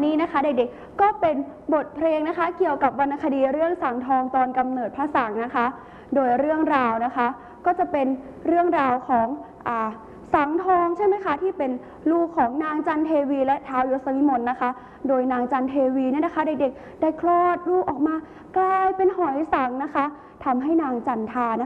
นี้นะคะเด็กๆก็เป็นบทเพลงนะคะเกี่ยวกับวรรณคดีเรื่องสังทองตอนกำเนิดพระสังนะคะโดยเรื่องราวนะคะก็จะเป็นเรื่องราวของสังทองใช่ไหมคะที่เป็นลูกของนางจันเทวีและท้าวยศวิมลนะคะโดยนางจันเทวีเนี่ยนะคะเด็กๆได้คลอดลูกออกมากลายเป็นหอยสังนะคะทำให้นางจันทานะคะ